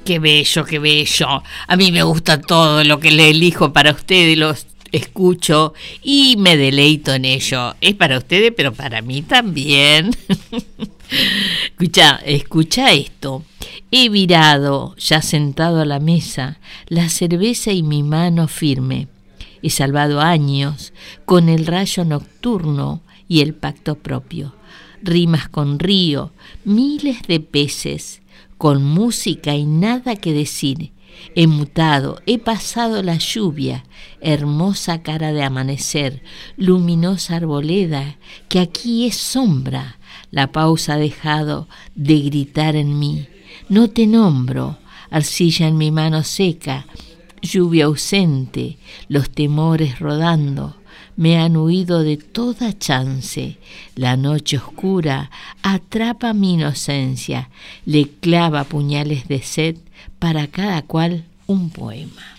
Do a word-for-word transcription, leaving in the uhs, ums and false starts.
Qué bello, qué bello. A mí me gusta todo lo que le elijo para ustedes, los escucho y me deleito en ello. Es para ustedes, pero para mí también. Escucha, escucha esto. He virado, ya sentado a la mesa, la cerveza y mi mano firme. He salvado años con el rayo nocturno y el pacto propio. Rimas con río, miles de peces, con música y nada que decir. He mutado, he pasado la lluvia, hermosa cara de amanecer, luminosa arboleda, que aquí es sombra. La pausa ha dejado de gritar en mí. No te nombro, arcilla en mi mano seca, lluvia ausente, los temores rodando. Me han huido de toda chance. La noche oscura atrapa mi inocencia, le clava puñales de sed, para cada cual un poema.